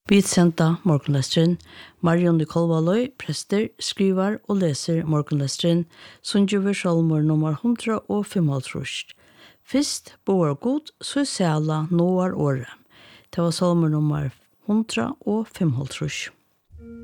Vi senda morgenlesteren. Marion Nicole Valøy, prester, skriver og leser morgenlesteren, som gjør salmer nummer 155. Først boer god, så sæla nåar året. Det var salmer nummer 155.